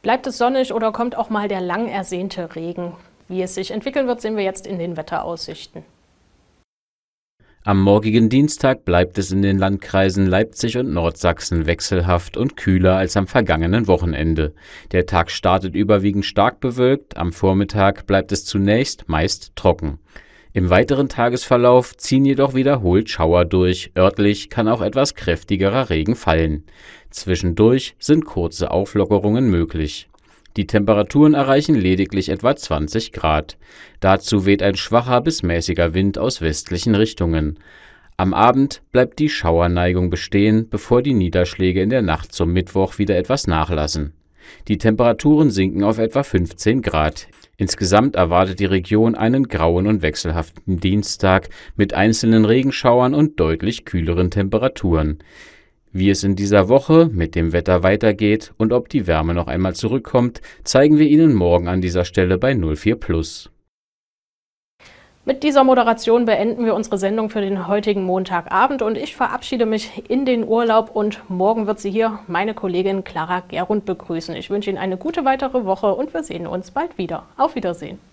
Bleibt es sonnig oder kommt auch mal der lang ersehnte Regen? Wie es sich entwickeln wird, sehen wir jetzt in den Wetteraussichten. Am morgigen Dienstag bleibt es in den Landkreisen Leipzig und Nordsachsen wechselhaft und kühler als am vergangenen Wochenende. Der Tag startet überwiegend stark bewölkt, am Vormittag bleibt es zunächst meist trocken. Im weiteren Tagesverlauf ziehen jedoch wiederholt Schauer durch, örtlich kann auch etwas kräftigerer Regen fallen. Zwischendurch sind kurze Auflockerungen möglich. Die Temperaturen erreichen lediglich etwa 20 Grad. Dazu weht ein schwacher bis mäßiger Wind aus westlichen Richtungen. Am Abend bleibt die Schauerneigung bestehen, bevor die Niederschläge in der Nacht zum Mittwoch wieder etwas nachlassen. Die Temperaturen sinken auf etwa 15 Grad. Insgesamt erwartet die Region einen grauen und wechselhaften Dienstag mit einzelnen Regenschauern und deutlich kühleren Temperaturen. Wie es in dieser Woche mit dem Wetter weitergeht und ob die Wärme noch einmal zurückkommt, zeigen wir Ihnen morgen an dieser Stelle bei 04 Plus. Mit dieser Moderation beenden wir unsere Sendung für den heutigen Montagabend und ich verabschiede mich in den Urlaub und morgen wird Sie hier meine Kollegin Clara Gerund begrüßen. Ich wünsche Ihnen eine gute weitere Woche und wir sehen uns bald wieder. Auf Wiedersehen.